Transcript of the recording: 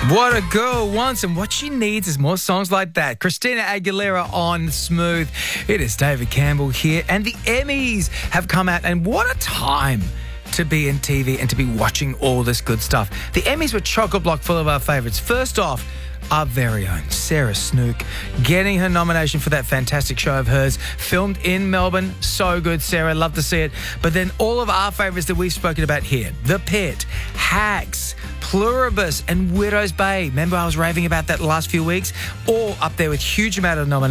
What a girl wants and what she needs is more songs like that. Christina Aguilera on Smooth. It is David Campbell here, and the Emmys have come out, and what a time to be in TV and to be watching all this good stuff. The Emmys were chock-a-block full of our favourites. First off, our very own Sarah Snook getting her nomination for that fantastic show of hers, filmed in Melbourne. So good, Sarah. Love to see it. But then all of our favourites that we've spoken about here, The Pit, Hacks, Pluribus and Widow's Bay. Remember I was raving about that the last few weeks? All up there with huge amount of nominations.